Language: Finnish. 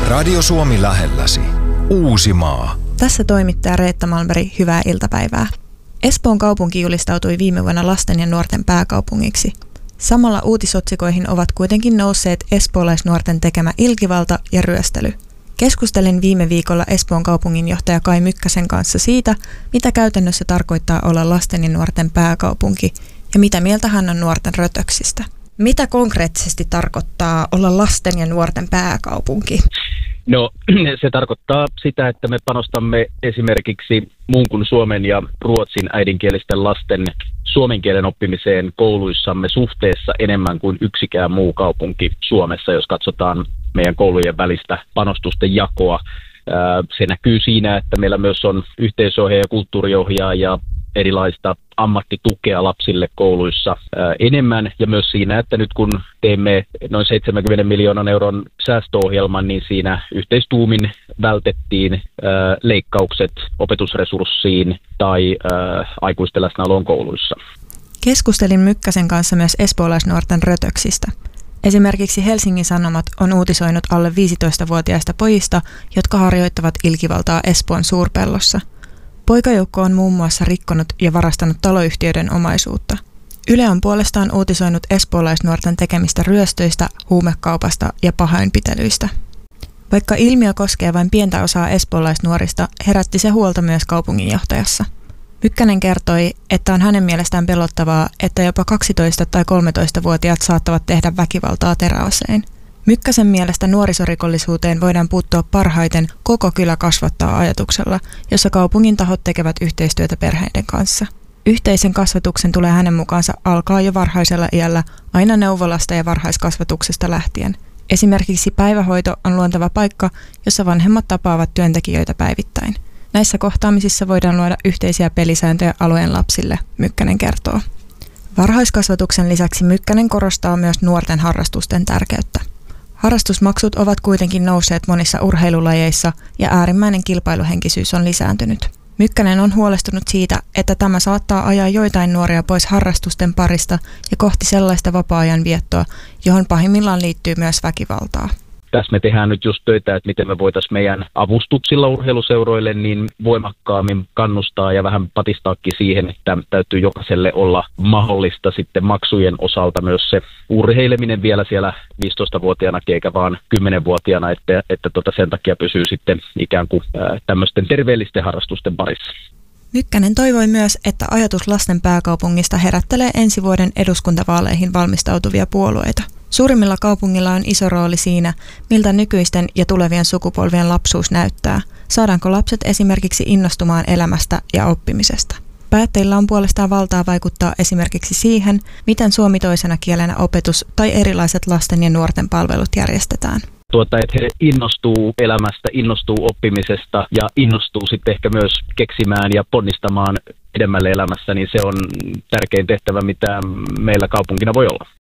Radio Suomi lähelläsi. Uusimaa. Tässä toimittaja Reetta Malmberg, hyvää iltapäivää. Espoon kaupunki julistautui viime vuonna lasten ja nuorten pääkaupungiksi. Samalla uutisotsikoihin ovat kuitenkin nousseet espoolaisnuorten tekemä ilkivalta ja ryöstely. Keskustelin viime viikolla Espoon kaupunginjohtaja Kai Mykkäsen kanssa siitä, mitä käytännössä tarkoittaa olla lasten ja nuorten pääkaupunki ja mitä mieltä hän on nuorten rötöksistä. Mitä konkreettisesti tarkoittaa olla lasten ja nuorten pääkaupunki? No, se tarkoittaa sitä, että me panostamme esimerkiksi muun kuin suomen ja ruotsin äidinkielisten lasten suomen kielen oppimiseen kouluissamme suhteessa enemmän kuin yksikään muu kaupunki Suomessa, jos katsotaan meidän koulujen välistä panostusten jakoa. Se näkyy siinä, että meillä myös on yhteisöohjaaja ja kulttuuriohjaaja ja erilaista ammattitukea lapsille kouluissa enemmän. Ja myös siinä, että nyt kun teemme noin 70 miljoonan euron säästöohjelman, niin siinä yhteistuumin vältettiin leikkaukset opetusresurssiin tai aikuisten läsnäoloon kouluissa. Keskustelin Mykkäsen kanssa myös espoolaisnuorten rötöksistä. Esimerkiksi Helsingin Sanomat on uutisoinut alle 15-vuotiaista pojista, jotka harjoittavat ilkivaltaa Espoon Suurpellossa. Poikajoukko on muun muassa rikkonut ja varastanut taloyhtiöiden omaisuutta. Yle on puolestaan uutisoinut espoolaisnuorten tekemistä ryöstöistä, huumekaupasta ja pahoinpitelyistä. Vaikka ilmiö koskee vain pientä osaa espoolaisnuorista, herätti se huolta myös kaupunginjohtajassa. Mykkänen kertoi, että on hänen mielestään pelottavaa, että jopa 12- tai 13-vuotiaat saattavat tehdä väkivaltaa teräasein. Mykkäsen mielestä nuorisorikollisuuteen voidaan puuttua parhaiten koko kylä kasvattaa ajatuksella, jossa kaupungin tahot tekevät yhteistyötä perheiden kanssa. Yhteisen kasvatuksen tulee hänen mukaansa alkaa jo varhaisella iällä, aina neuvolasta ja varhaiskasvatuksesta lähtien. Esimerkiksi päivähoito on luonteva paikka, jossa vanhemmat tapaavat työntekijöitä päivittäin. Näissä kohtaamisissa voidaan luoda yhteisiä pelisääntöjä alueen lapsille, Mykkänen kertoo. Varhaiskasvatuksen lisäksi Mykkänen korostaa myös nuorten harrastusten tärkeyttä. Harrastusmaksut ovat kuitenkin nousseet monissa urheilulajeissa ja äärimmäinen kilpailuhenkisyys on lisääntynyt. Mykkänen on huolestunut siitä, että tämä saattaa ajaa joitain nuoria pois harrastusten parista ja kohti sellaista vapaa-ajan viettoa, johon pahimmillaan liittyy myös väkivaltaa. Tässä me tehdään nyt just töitä, että miten me voitaisiin meidän avustuksilla urheiluseuroille niin voimakkaammin kannustaa ja vähän patistaakin siihen, että täytyy jokaiselle olla mahdollista sitten maksujen osalta myös se urheileminen vielä siellä 15-vuotiaanakin eikä vaan 10-vuotiaana, että sen takia pysyy sitten ikään kuin tämmöisten terveellisten harrastusten parissa. Mykkänen toivoi myös, että ajatus lasten pääkaupungista herättelee ensi vuoden eduskuntavaaleihin valmistautuvia puolueita. Suurimmilla kaupungilla on iso rooli siinä, miltä nykyisten ja tulevien sukupolvien lapsuus näyttää. Saadaanko lapset esimerkiksi innostumaan elämästä ja oppimisesta? Päättäjillä on puolestaan valtaa vaikuttaa esimerkiksi siihen, miten suomi toisena kielenä opetus tai erilaiset lasten ja nuorten palvelut järjestetään. Että he innostuu elämästä, innostuu oppimisesta ja innostuu sitten ehkä myös keksimään ja ponnistamaan edemmälle elämässä, niin se on tärkein tehtävä, mitä meillä kaupunkina voi olla.